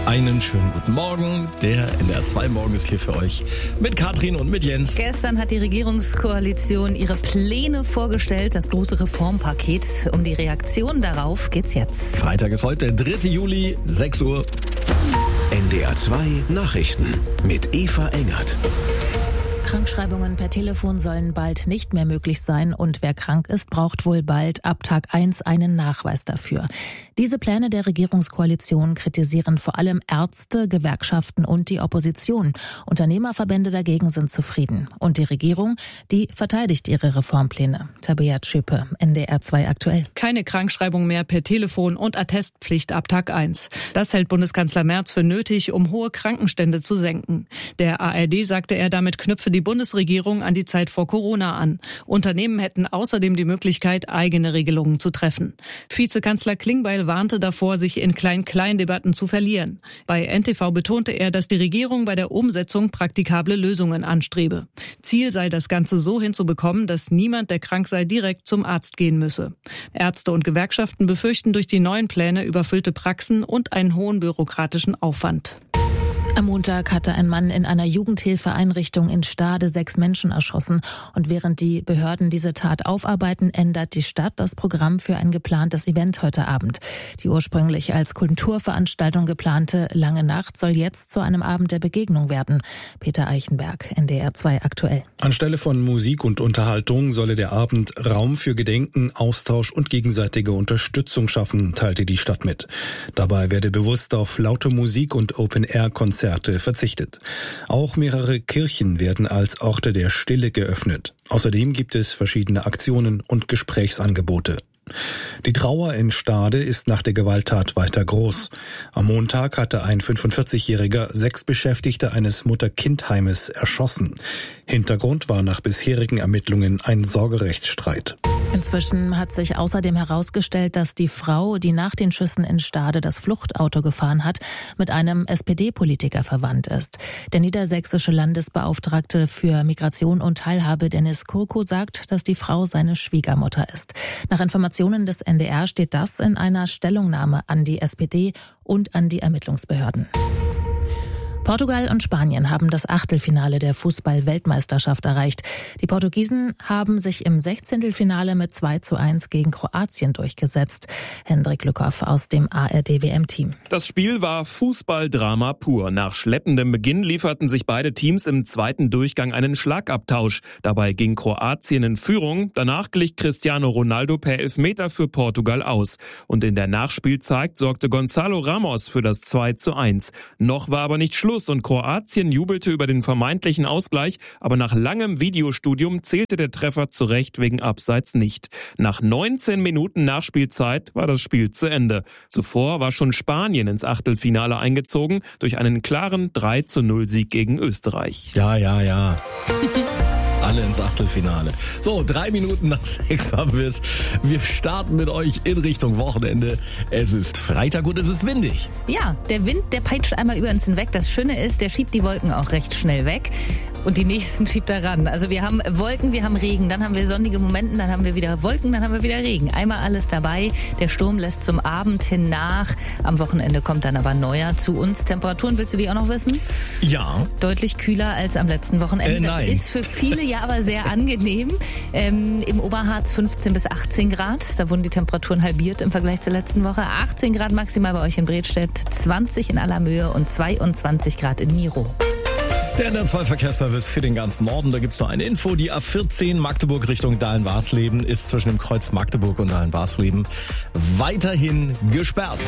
Einen schönen guten Morgen. Der NDR 2 Morgen ist hier für euch mit Katrin und mit Jens. Gestern hat die Regierungskoalition ihre Pläne vorgestellt, das große Reformpaket. Um die Reaktion darauf geht's jetzt. Freitag ist heute, der 3. Juli, 6 Uhr. NDR 2 Nachrichten mit Eva Engert. Krankschreibungen per Telefon sollen bald nicht mehr möglich sein und wer krank ist, braucht wohl bald ab Tag 1 einen Nachweis dafür. Diese Pläne der Regierungskoalition kritisieren vor allem Ärzte, Gewerkschaften und die Opposition. Unternehmerverbände dagegen sind zufrieden. Und die Regierung, die verteidigt ihre Reformpläne. Tabea Schöpe, NDR 2 aktuell. Keine Krankschreibung mehr per Telefon und Attestpflicht ab Tag 1. Das hält Bundeskanzler Merz für nötig, um hohe Krankenstände zu senken. Der ARD sagte er, damit knüpfe die Bundesregierung an die Zeit vor Corona an. Unternehmen hätten außerdem die Möglichkeit, eigene Regelungen zu treffen. Vizekanzler Klingbeil warnte davor, sich in Klein-Klein-Debatten zu verlieren. Bei NTV betonte er, dass die Regierung bei der Umsetzung praktikable Lösungen anstrebe. Ziel sei, das Ganze so hinzubekommen, dass niemand, der krank sei, direkt zum Arzt gehen müsse. Ärzte und Gewerkschaften befürchten durch die neuen Pläne überfüllte Praxen und einen hohen bürokratischen Aufwand. Am Montag hatte ein Mann in einer Jugendhilfeeinrichtung in Stade 6 Menschen erschossen. Und während die Behörden diese Tat aufarbeiten, ändert die Stadt das Programm für ein geplantes Event heute Abend. Die ursprünglich als Kulturveranstaltung geplante Lange Nacht soll jetzt zu einem Abend der Begegnung werden. Peter Eichenberg, NDR 2 aktuell. Anstelle von Musik und Unterhaltung solle der Abend Raum für Gedenken, Austausch und gegenseitige Unterstützung schaffen, teilte die Stadt mit. Dabei werde bewusst auf laute Musik und Open-Air-Konzerte verzichtet. Auch mehrere Kirchen werden als Orte der Stille geöffnet. Außerdem gibt es verschiedene Aktionen und Gesprächsangebote. Die Trauer in Stade ist nach der Gewalttat weiter groß. Am Montag hatte ein 45-Jähriger 6 Beschäftigte eines Mutter-Kind-Heimes erschossen. Hintergrund war nach bisherigen Ermittlungen ein Sorgerechtsstreit. Inzwischen hat sich außerdem herausgestellt, dass die Frau, die nach den Schüssen in Stade das Fluchtauto gefahren hat, mit einem SPD-Politiker verwandt ist. Der niedersächsische Landesbeauftragte für Migration und Teilhabe Dennis Kurko sagt, dass die Frau seine Schwiegermutter ist. Nach Informationen des NDR steht das in einer Stellungnahme an die SPD und an die Ermittlungsbehörden. Portugal und Spanien haben das Achtelfinale der Fußball-Weltmeisterschaft erreicht. Die Portugiesen haben sich im 16. mit 2:1 gegen Kroatien durchgesetzt. Hendrik Lückhoff aus dem ARD-WM-Team. Das Spiel war Fußballdrama pur. Nach schleppendem Beginn lieferten sich beide Teams im zweiten Durchgang einen Schlagabtausch. Dabei ging Kroatien in Führung. Danach glich Cristiano Ronaldo per Elfmeter für Portugal aus. Und in der Nachspielzeit sorgte Gonzalo Ramos für das 2:1. Noch war aber nicht Schluss. Und Kroatien jubelte über den vermeintlichen Ausgleich, aber nach langem Videostudium zählte der Treffer zu Recht wegen Abseits nicht. Nach 19 Minuten Nachspielzeit war das Spiel zu Ende. Zuvor war schon Spanien ins Achtelfinale eingezogen durch einen klaren 3:0 Sieg gegen Österreich. Ja. Alle ins Achtelfinale. So, 3 Minuten nach 6 haben wir es. Wir starten mit euch in Richtung Wochenende. Es ist Freitag und es ist windig. Ja, der Wind, der peitscht einmal über uns hinweg. Das Schöne ist, der schiebt die Wolken auch recht schnell weg. Und die nächsten schiebt er ran. Also wir haben Wolken, wir haben Regen, dann haben wir sonnige Momente, dann haben wir wieder Wolken, dann haben wir wieder Regen. Einmal alles dabei. Der Sturm lässt zum Abend hin nach. Am Wochenende kommt dann aber neuer zu uns. Temperaturen, willst du die auch noch wissen? Ja. Deutlich kühler als am letzten Wochenende. Nein. Das ist für viele ja aber sehr angenehm. Im Oberharz 15 bis 18 Grad. Da wurden die Temperaturen halbiert im Vergleich zur letzten Woche. 18 Grad maximal bei euch in Bredstedt, 20 in Allermöhe und 22 Grad in Miro. Der NDR 2 Verkehrsservice für den ganzen Norden. Da gibt's noch eine Info. Die A14 Magdeburg Richtung Dahlen-Warsleben ist zwischen dem Kreuz Magdeburg und Dahlen-Warsleben weiterhin gesperrt.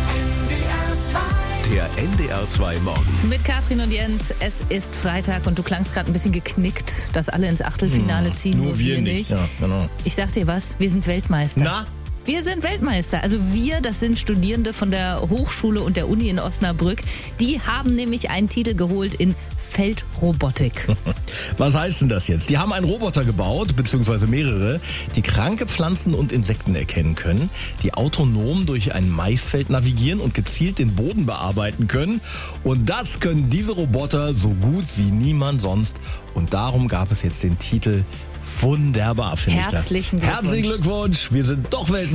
Der NDR 2 Morgen. Mit Katrin und Jens, es ist Freitag und du klangst gerade ein bisschen geknickt, dass alle ins Achtelfinale ziehen, nur wir nicht. Ja, genau. Ich sag dir was, wir sind Weltmeister. Na? Wir sind Weltmeister. Also wir, das sind Studierende von der Hochschule und der Uni in Osnabrück. Die haben nämlich einen Titel geholt in Feldrobotik. Was heißt denn das jetzt? Die haben einen Roboter gebaut, beziehungsweise mehrere, die kranke Pflanzen und Insekten erkennen können, die autonom durch ein Maisfeld navigieren und gezielt den Boden bearbeiten können. Und das können diese Roboter so gut wie niemand sonst. Und darum gab es jetzt den Titel Wunderbar, finde ich das. Herzlichen Glückwunsch. Herzlichen Glückwunsch. Wir sind doch Weltmeister.